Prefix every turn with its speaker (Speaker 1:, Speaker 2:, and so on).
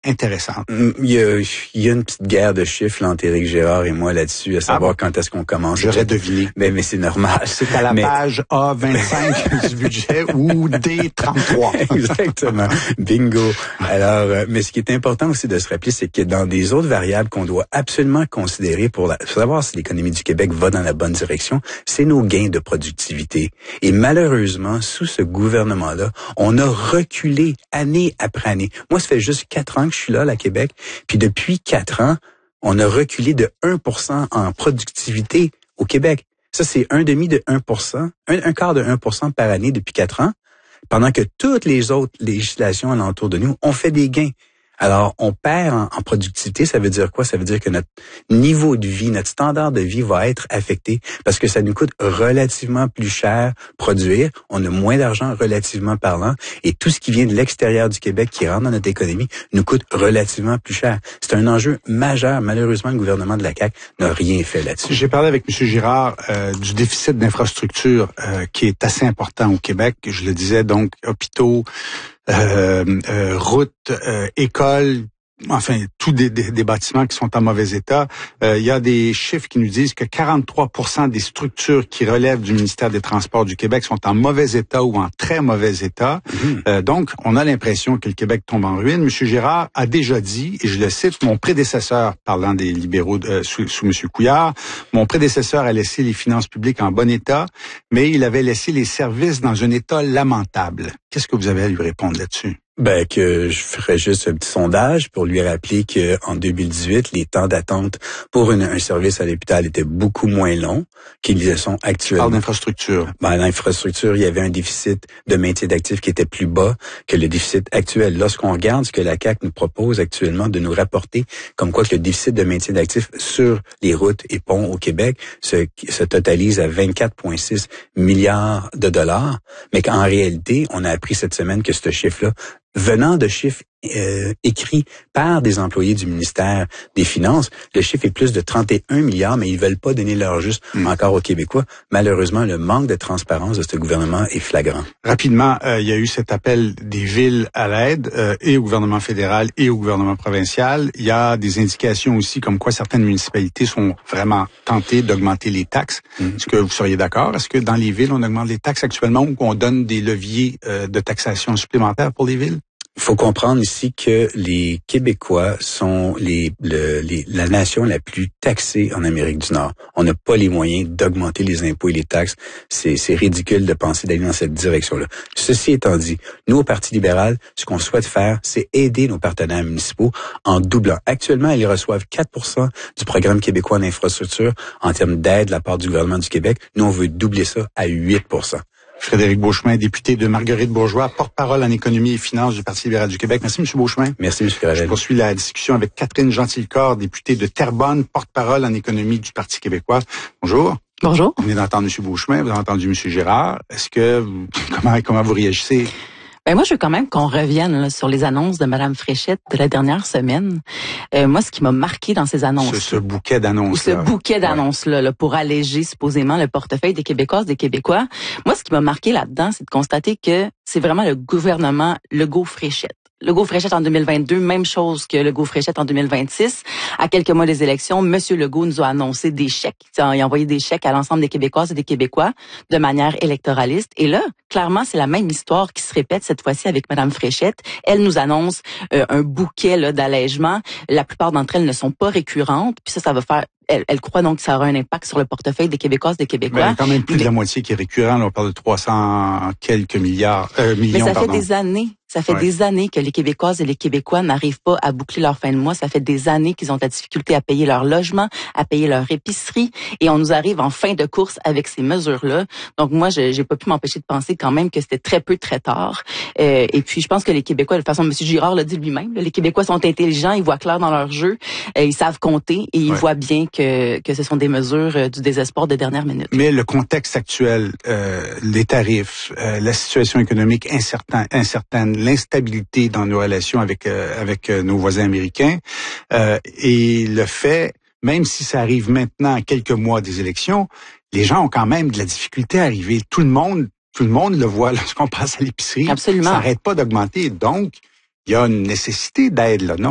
Speaker 1: intéressante.
Speaker 2: Il y a une petite guerre de chiffres entre Éric Gérard et moi là-dessus, à savoir quand est-ce qu'on commence.
Speaker 1: J'aurais deviné.
Speaker 2: Mais c'est normal.
Speaker 1: C'est à la page A25 du budget ou D33.
Speaker 2: Exactement. Bingo. Alors, mais ce qui est important aussi de se rappeler, c'est que dans des autres variables qu'on doit absolument considérer pour savoir si l'économie du Québec va dans la bonne direction, c'est nos gains de productivité. Et malheureusement, sous ce gouvernement-là, on a reculé année après année. Moi, ça fait juste 4 ans que je suis là, à Québec, puis depuis 4 ans, on a reculé de 1% en productivité au Québec. Ça, c'est un demi de 1%, un quart de 1% par année depuis 4 ans, pendant que toutes les autres législations alentour de nous ont fait des gains. Alors, on perd en productivité. Ça veut dire quoi? Ça veut dire que notre niveau de vie, notre standard de vie va être affecté parce que ça nous coûte relativement plus cher produire. On a moins d'argent relativement parlant et tout ce qui vient de l'extérieur du Québec qui rentre dans notre économie nous coûte relativement plus cher. C'est un enjeu majeur. Malheureusement, le gouvernement de la CAQ n'a rien fait là-dessus.
Speaker 1: J'ai parlé avec M. Girard du déficit d'infrastructures qui est assez important au Québec. Je le disais, donc, hôpitaux, routes, écoles, enfin, tous des bâtiments qui sont en mauvais état. Il y a des chiffres qui nous disent que 43% des structures qui relèvent du ministère des Transports du Québec sont en mauvais état ou en très mauvais état. Donc, on a l'impression que le Québec tombe en ruine. M. Girard a déjà dit, et je le cite, mon prédécesseur, parlant des libéraux sous M. Couillard, mon prédécesseur a laissé les finances publiques en bon état, mais il avait laissé les services dans un état lamentable. Qu'est-ce que vous avez à lui répondre là-dessus?
Speaker 2: Ben, que je ferais juste un petit sondage pour lui rappeler que en 2018, les temps d'attente pour un service à l'hôpital étaient beaucoup moins longs qu'ils le sont actuellement.
Speaker 1: Parle d'infrastructure.
Speaker 2: Ben, l'infrastructure, il y avait un déficit de maintien d'actifs qui était plus bas que le déficit actuel. Lorsqu'on regarde ce que la CAQ nous propose actuellement de nous rapporter, comme quoi que le déficit de maintien d'actifs sur les routes et ponts au Québec se totalise à 24,6 milliards de dollars, mais qu'en réalité, on a appris cette semaine que ce chiffre-là, venant de chiffres écrits par des employés du ministère des Finances, le chiffre est plus de 31 milliards, mais ils veulent pas donner leur juste encore aux Québécois. Malheureusement, le manque de transparence de ce gouvernement est flagrant.
Speaker 1: Rapidement, il y a eu cet appel des villes à l'aide, et au gouvernement fédéral et au gouvernement provincial. Il y a des indications aussi comme quoi certaines municipalités sont vraiment tentées d'augmenter les taxes. Est-ce que vous seriez d'accord? Est-ce que dans les villes, on augmente les taxes actuellement ou qu'on donne des leviers de taxation supplémentaires pour les villes?
Speaker 2: Il faut comprendre ici que les Québécois sont la nation la plus taxée en Amérique du Nord. On n'a pas les moyens d'augmenter les impôts et les taxes. C'est ridicule de penser d'aller dans cette direction-là. Ceci étant dit, nous, au Parti libéral, ce qu'on souhaite faire, c'est aider nos partenaires municipaux en doublant. Actuellement, ils reçoivent 4% du programme québécois en infrastructure en termes d'aide de la part du gouvernement du Québec. Nous, on veut doubler ça à 8%.
Speaker 1: Frédéric Beauchemin, député de Marguerite-Bourgeoys, porte-parole en économie et finances du Parti libéral du Québec. Merci, M. Beauchemin.
Speaker 2: Merci, M. Gravel.
Speaker 1: Je poursuis la discussion avec Catherine Gentilcorps, députée de Terrebonne, porte-parole en économie du Parti québécois. Bonjour.
Speaker 3: Bonjour.
Speaker 1: Vous venez d'entendre M. Beauchemin, vous avez entendu M. Girard. Est-ce que, comment vous réagissez?
Speaker 3: Ben moi, je veux quand même qu'on revienne là, sur les annonces de Mme Fréchette de la dernière semaine. Moi, ce qui m'a marqué dans ces annonces...
Speaker 1: Ce bouquet d'annonces.
Speaker 3: Ce bouquet d'annonces-là, là, pour alléger supposément le portefeuille des Québécoises, des Québécois. Moi, ce qui m'a marqué là-dedans, c'est de constater que c'est vraiment le gouvernement Legault-Fréchette. Legault-Fréchette en 2022, même chose que Legault-Fréchette en 2026. À quelques mois des élections, M. Legault nous a annoncé des chèques. Il a envoyé des chèques à l'ensemble des Québécoises et des Québécois de manière électoraliste. Et là, clairement, c'est la même histoire qui se répète cette fois-ci avec Mme Fréchette. Elle nous annonce un bouquet là, d'allègements. La plupart d'entre elles ne sont pas récurrentes. Puis ça va faire... Elle croit donc que ça aura un impact sur le portefeuille des Québécoises, des Québécois.
Speaker 1: Mais il y a quand même plus de la moitié qui est récurrent. Là, on parle de 300 quelques millions.
Speaker 3: Mais ça fait des années. Ça fait des années que les Québécoises et les Québécois n'arrivent pas à boucler leur fin de mois. Ça fait des années qu'ils ont de la difficulté à payer leur logement, à payer leur épicerie. Et on nous arrive en fin de course avec ces mesures-là. Donc moi, j'ai pas pu m'empêcher de penser quand même que c'était très peu, très tard. Et puis, je pense que les Québécois, de toute façon, M. Girard l'a dit lui-même, les Québécois sont intelligents, ils voient clair dans leur jeu, ils savent compter et ils voient bien que ce sont des mesures du désespoir de dernière minute.
Speaker 1: Mais le contexte actuel, les tarifs, la situation économique incertaine, l'instabilité dans nos relations avec nos voisins américains, et le fait, même si ça arrive maintenant à quelques mois des élections, les gens ont quand même de la difficulté à arriver. Tout le monde le voit lorsqu'on passe à l'épicerie.
Speaker 3: Absolument.
Speaker 1: Ça n'arrête pas d'augmenter. Donc, il y a une nécessité d'aide, là, non?